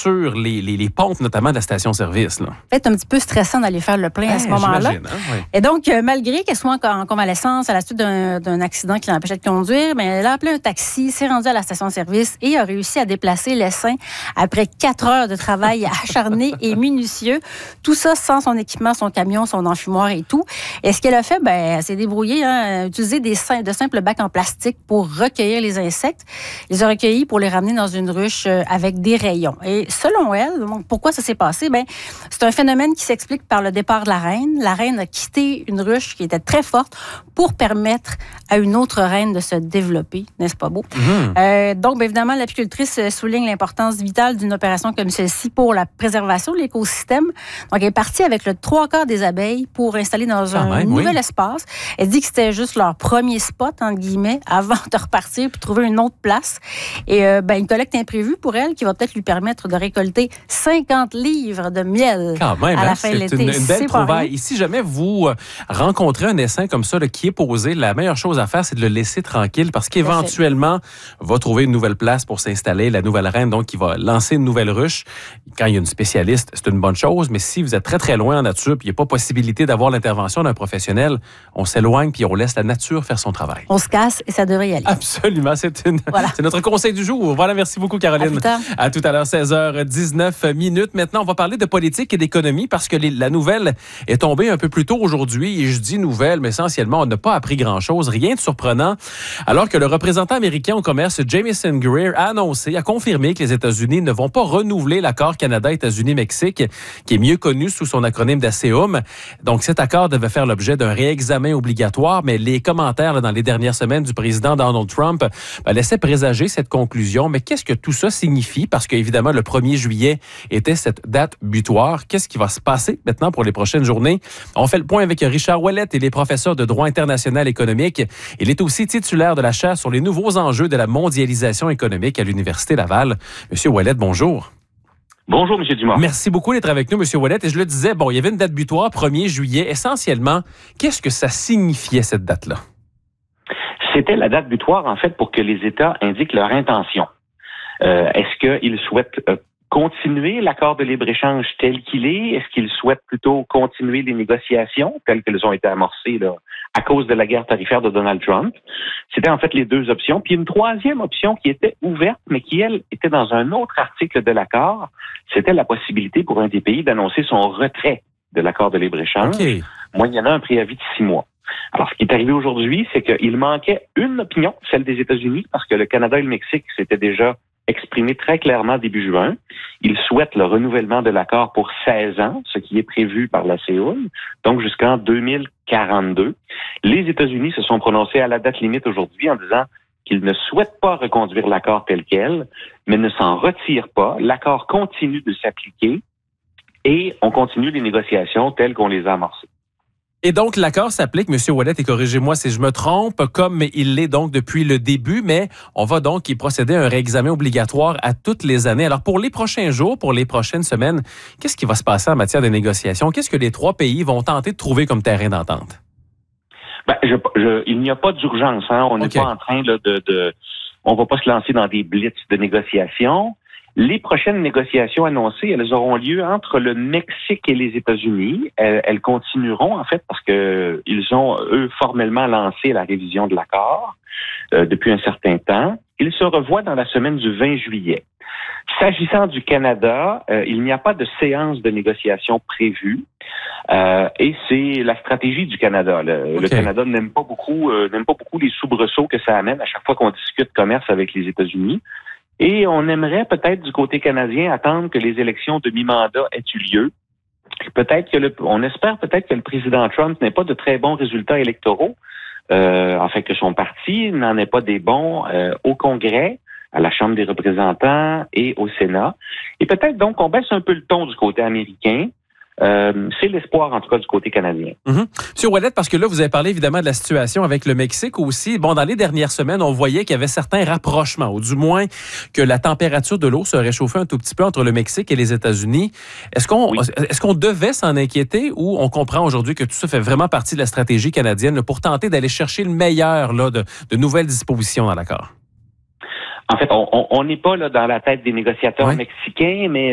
sur les pompes, notamment de la station-service. Là. C'est un petit peu stressant d'aller faire le plein à ce moment-là. Hein, oui. Et donc, malgré qu'elle soit en convalescence à la suite d'un accident qui l'empêchait de conduire, mais elle a appelé un taxi, s'est rendue à la station-service et a réussi à déplacer l'essaim après 4 heures de travail acharné et minutieux. Tout ça sans son équipement, son camion, son enfumoir et tout. Et ce qu'elle a fait, elle s'est débrouillée, utiliser de simples bacs en plastique pour recueillir les insectes. Elle les a recueillis pour les ramener dans une ruche avec des rayons. Et selon elle, donc, pourquoi ça s'est passé? C'est un phénomène qui s'explique par le départ de la reine. La reine a quitté une ruche qui était très forte pour permettre à une autre reine de se développer. N'est-ce pas beau? Donc, évidemment, l'apicultrice souligne l'importance vitale d'une opération comme celle-ci pour la préservation de l'écosystème. Donc, elle est partie avec le 3/4 des abeilles pour installer dans un nouvel espace. Elle dit que c'était juste leur premier spot, entre guillemets, avant de repartir pour trouver une autre place. Et une collecte imprévue pour elle qui va peut-être lui permettre de récolter 50 livres de miel à la fin de l'été. C'est une belle trouvaille. Et si jamais vous rencontrez un essaim comme ça qui est posé, la meilleure chose à faire, c'est de le laisser tranquille parce qu'éventuellement, va trouver une nouvelle place pour s'installer. La nouvelle reine, donc, qui va lancer une nouvelle ruche. Quand il y a une spécialiste, c'est une bonne chose. Mais si vous êtes très, très loin en nature puis il n'y a pas possibilité d'avoir l'intervention d'un professionnel, on s'éloigne puis on laisse la nature faire son travail. On se casse et ça devrait y aller. Absolument. C'est notre conseil du jour. Voilà, merci beaucoup, Caroline. À tout à l'heure, 16h19. Maintenant, on va parler de politique et d'économie parce que la nouvelle est tombée un peu plus tôt aujourd'hui. Et je dis nouvelle, mais essentiellement, on n'a pas appris grand-chose. Rien de surprenant. Alors que le représentant américain au commerce, Jamieson Greer, a confirmé que les États-Unis ne vont pas renouveler l'accord Canada-États-Unis-Mexique, qui est mieux connu sous son acronyme d'ASEUM. Donc, cet accord devait faire l'objet d'un réexamen obligatoire, mais les commentaires dans les dernières semaines du président Donald Trump laissaient présager cette conclusion. Mais qu'est-ce que tout ça signifie? Parce qu'évidemment, le 1er juillet était cette date butoir. Qu'est-ce qui va se passer maintenant pour les prochaines journées? On fait le point avec Richard Ouellette. Il est professeur de droit international économique. Il est aussi titulaire de la chaire sur les nouveaux enjeux de la mondialisation économique à l'Université Laval. Monsieur Ouellette, bonjour. Bonjour, M. Dumas. Merci beaucoup d'être avec nous, M. Ouellette. Et je le disais, il y avait une date butoir, 1er juillet. Essentiellement, qu'est-ce que ça signifiait, cette date-là? C'était la date butoir, en fait, pour que les États indiquent leur intention. Est-ce qu'ils souhaitent continuer l'accord de libre-échange tel qu'il est? Est-ce qu'ils souhaitent plutôt continuer les négociations telles qu'elles ont été amorcées là, à cause de la guerre tarifaire de Donald Trump? C'était en fait les deux options. Puis une troisième option qui était ouverte, mais qui, elle, était dans un autre article de l'accord, c'était la possibilité pour un des pays d'annoncer son retrait de l'accord de libre-échange, moyennant un préavis de 6 mois. Alors, ce qui est arrivé aujourd'hui, c'est qu'il manquait une opinion, celle des États-Unis, parce que le Canada et le Mexique s'étaient déjà exprimé très clairement début juin. Ils souhaitent le renouvellement de l'accord pour 16 ans, ce qui est prévu par la CEUM, donc jusqu'en 2042. Les États-Unis se sont prononcés à la date limite aujourd'hui en disant qu'ils ne souhaitent pas reconduire l'accord tel quel, mais ne s'en retirent pas. L'accord continue de s'appliquer et on continue les négociations telles qu'on les a amorcées. Et donc, l'accord s'applique, M. Ouellette, et corrigez-moi si je me trompe, comme il l'est donc depuis le début, mais on va donc y procéder à un réexamen obligatoire à toutes les années. Alors, pour les prochains jours, pour les prochaines semaines, qu'est-ce qui va se passer en matière de négociation? Qu'est-ce que les 3 pays vont tenter de trouver comme terrain d'entente? Il n'y a pas d'urgence. On n'est pas en train on va pas se lancer dans des blitz de négociation. Les prochaines négociations annoncées, elles auront lieu entre le Mexique et les États-Unis. Elles continueront, en fait, parce que ils ont, eux, formellement lancé la révision de l'accord depuis un certain temps. Ils se revoient dans la semaine du 20 juillet. S'agissant du Canada, il n'y a pas de séance de négociation prévue. Et c'est la stratégie du Canada. Le Canada n'aime pas beaucoup les soubresauts que ça amène à chaque fois qu'on discute commerce avec les États-Unis. Et on aimerait peut-être du côté canadien attendre que les élections de mi-mandat aient eu lieu. On espère peut-être que le président Trump n'ait pas de très bons résultats électoraux, que son parti n'en ait pas des bons au Congrès, à la Chambre des représentants et au Sénat. Et peut-être donc qu'on baisse un peu le ton du côté américain. C'est l'espoir, en tout cas, du côté canadien. Monsieur Ouellette, parce que là, vous avez parlé évidemment de la situation avec le Mexique aussi. Dans les dernières semaines, on voyait qu'il y avait certains rapprochements, ou du moins que la température de l'eau se réchauffait un tout petit peu entre le Mexique et les États-Unis. Est-ce qu'on devait s'en inquiéter ou on comprend aujourd'hui que tout ça fait vraiment partie de la stratégie canadienne pour tenter d'aller chercher le meilleur de nouvelles dispositions dans l'accord? En fait, on n'est pas là dans la tête des négociateurs mexicains, mais